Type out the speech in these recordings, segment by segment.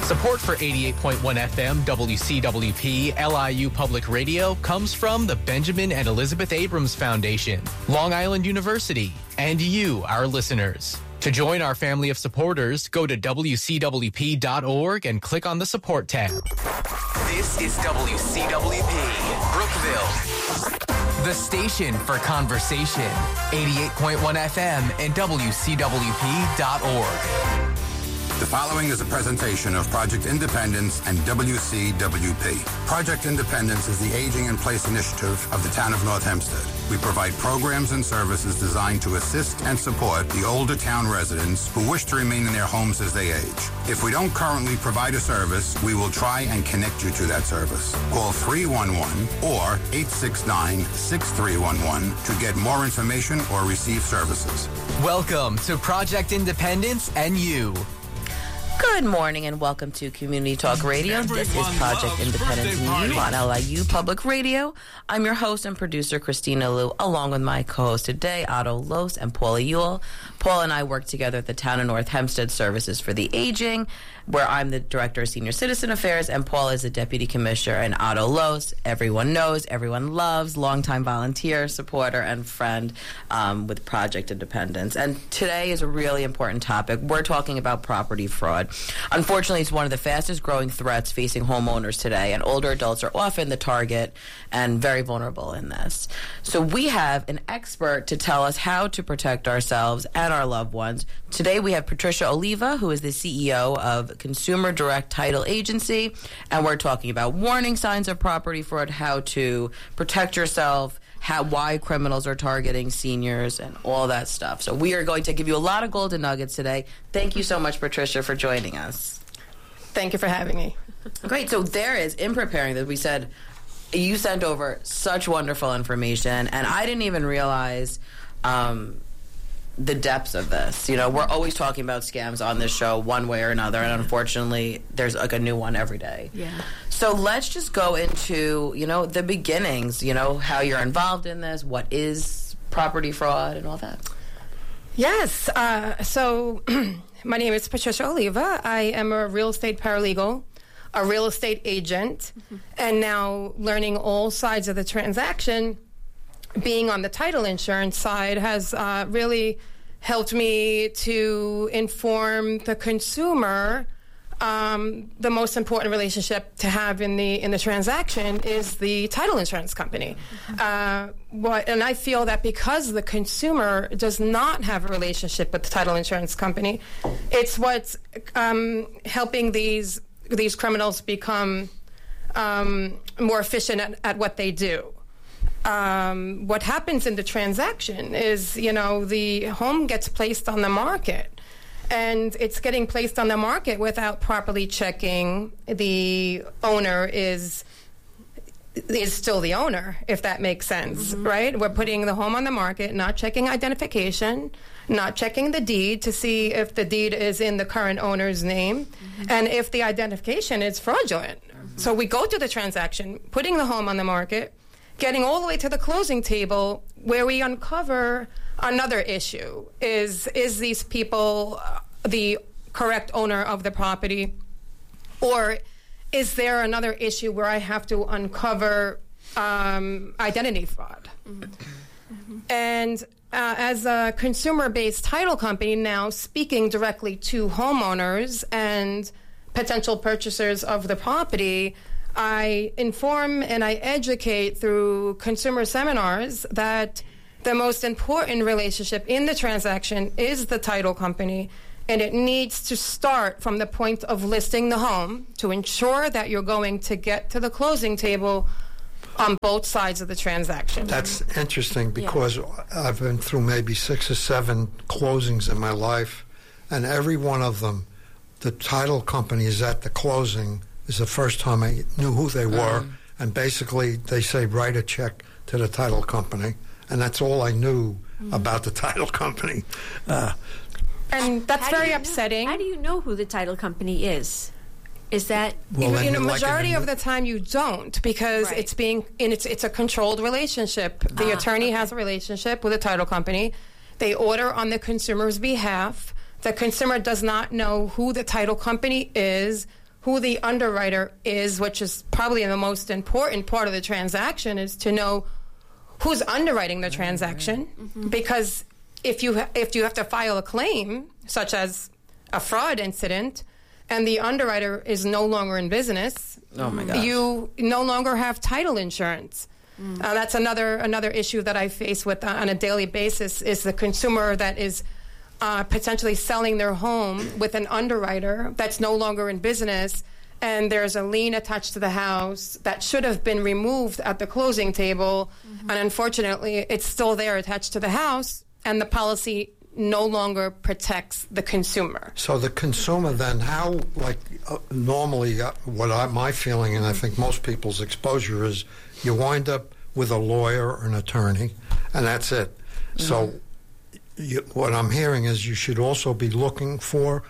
Support for 88.1 FM WCWP LIU Public Radio comes from the Benjamin and Elizabeth Abrams Foundation, Long Island University, and you, our listeners. To join our family of supporters, go to WCWP.org and click on the support tab. This is WCWP, Brookville, the station for conversation, 88.1 FM and WCWP.org. The following is a presentation of Project Independence and WCWP. Project Independence is the Aging in Place initiative of the town of North Hempstead. We provide programs and services designed to assist and support the older town residents who wish to remain in their homes as they age. If we don't currently provide a service, we will try and connect you to that service. Call 311 or 869-6311 to get more information or receive services. Welcome to Project Independence and you. Good morning and welcome to Community Talk Radio. This is Project Independence and You on LIU Public Radio. I'm your host and producer, Christina Liu, along with my co-host today, Otto Los and Paula Ewell. Paul and I work together at the Town of North Hempstead Services for the Aging, where I'm the Director of Senior Citizen Affairs, and Paul is the Deputy Commissioner, and Otto Los, everyone knows, everyone loves, longtime volunteer, supporter, and friend with Project Independence. And today is a really important topic. We're talking about property fraud. Unfortunately, it's one of the fastest growing threats facing homeowners today, and older adults are often the target and very vulnerable in this. So we have an expert to tell us how to protect ourselves and our loved ones. Today we have Patricia Oliva, who is the CEO of Consumer Direct Title Agency, and we're talking about warning signs of property fraud, how to protect yourself, why criminals are targeting seniors, and all that stuff. So we are going to give you a lot of golden nuggets today. Thank you so much, Patricia, for joining us. Thank you for having me. Great. So there is, in preparing this, we said, you sent over such wonderful information, and I didn't even realize the depths of this. You know, we're always talking about scams on this show one way or another, and unfortunately, there's like a new one every day. Yeah. So let's just go into, the beginnings, how you're involved in this, what is property fraud and all that. Yes. So my name is Patricia Oliva. I am a real estate paralegal, a real estate agent, and now learning all sides of the transaction. Being on the title insurance side has really helped me to inform the consumer. The most important relationship to have in the transaction is the title insurance company. And I feel that because the consumer does not have a relationship with the title insurance company, it's what's helping these criminals become more efficient at what they do. What happens in the transaction is, the home gets placed on the market, and it's getting placed on the market without properly checking the owner is still the owner, if that makes sense, right? We're putting the home on the market, not checking identification, not checking the deed to see if the deed is in the current owner's name, and if the identification is fraudulent. So we go through the transaction, putting the home on the market, getting all the way to the closing table, where we uncover another issue. Is these people the correct owner of the property? Or is there another issue where I have to uncover identity fraud? And as a consumer-based title company now speaking directly to homeowners and potential purchasers of the property, I inform and I educate through consumer seminars that the most important relationship in the transaction is the title company, and it needs to start from the point of listing the home to ensure that you're going to get to the closing table on both sides of the transaction. That's interesting because I've been through maybe 6 or 7 closings in my life, and every one of them, the title company is at the closing. Is the first time I knew who they were, and basically they say write a check to the title company, and that's all I knew about the title company. And that's very upsetting. How do you know who the title company is? Is that majority of the time you don't, because it's a controlled relationship. The attorney has a relationship with a title company. They order on the consumer's behalf. The consumer does not know who the title company is, who the underwriter is, which is probably the most important part of the transaction, is to know who's underwriting the transaction. Because if you have to file a claim, such as a fraud incident, and the underwriter is no longer in business, oh my gosh, you no longer have title insurance. That's another issue that I face with on a daily basis, is the consumer that is potentially selling their home with an underwriter that's no longer in business, and there's a lien attached to the house that should have been removed at the closing table, and unfortunately it's still there attached to the house, and the policy no longer protects the consumer. So the consumer then, how, normally my feeling, and I think most people's exposure is, you wind up with a lawyer or an attorney, and that's it. So what I'm hearing is you should also be looking for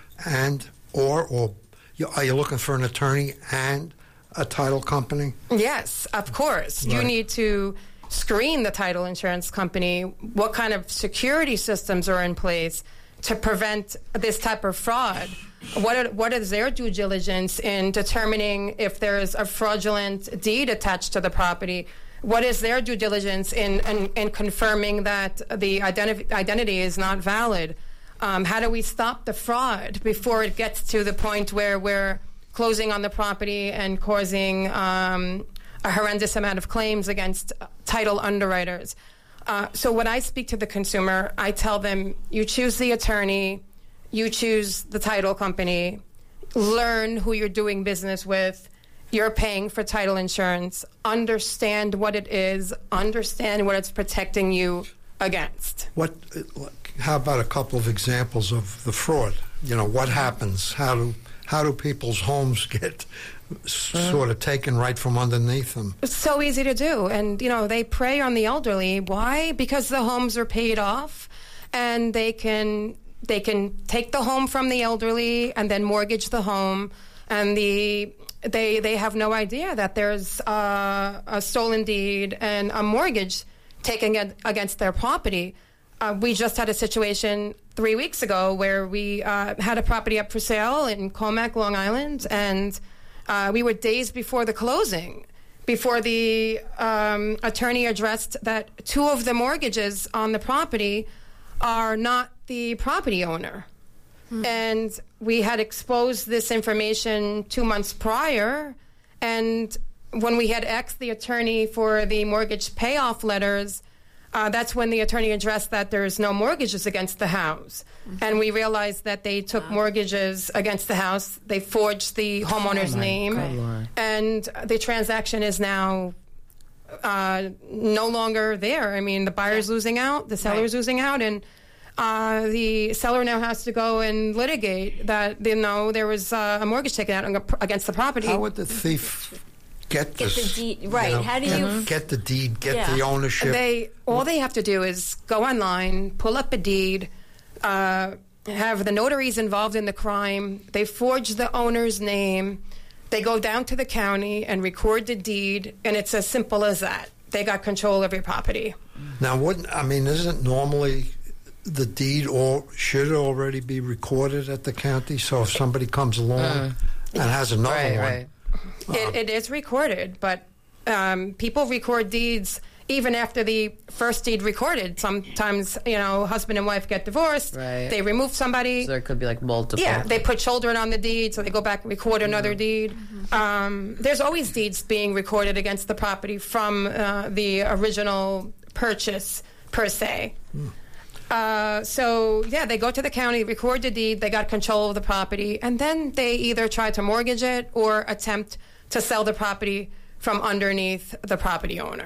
are you looking for an attorney and a title company? Yes, of course. Right. You need to screen the title insurance company. What kind of security systems are in place to prevent this type of fraud? What is their due diligence in determining if there is a fraudulent deed attached to the property? What is their due diligence in confirming that the identity is not valid? How do we stop the fraud before it gets to the point where we're closing on the property and causing a horrendous amount of claims against title underwriters? So when I speak to the consumer, I tell them, you choose the attorney, you choose the title company, learn who you're doing business with, you're paying for title insurance, understand what it is, understand what it's protecting you against. How about a couple of examples of the fraud? What happens? How do people's homes get sort of taken right from underneath them? It's so easy to do. And, they prey on the elderly. Why? Because the homes are paid off, and they can take the home from the elderly and then mortgage the home, and they have no idea that there's a stolen deed and a mortgage taken against their property. We just had a situation 3 weeks ago where we had a property up for sale in Comac, Long Island, and we were days before the closing, before the attorney addressed that two of the mortgages on the property are not the property owner. And we had exposed this information 2 months prior, and when we had asked the attorney for the mortgage payoff letters, that's when the attorney addressed that there's no mortgages against the house. And we realized that they took mortgages against the house. They forged the homeowner's name. And the transaction is now no longer there. I mean, the buyer's losing out, the seller's losing out, and the seller now has to go and litigate that, there was a mortgage taken out against the property. How would the thief get this? Get the deed, right. How do you get the deed, get the ownership? All they have to do is go online, pull up a deed, have the notaries involved in the crime. They forge the owner's name. They go down to the county and record the deed, and it's as simple as that. They got control of your property. Now, isn't normally the deed should already be recorded at the county? So if somebody comes along and has another one. It is recorded, but people record deeds even after the first deed recorded. Sometimes, husband and wife get divorced. Right. They remove somebody. So there could be multiple. Yeah, they put children on the deed, so they go back and record another deed. There's always deeds being recorded against the property from the original purchase, per se. They go to the county, record the deed, they got control of the property, and then they either try to mortgage it or attempt to sell the property from underneath the property owner.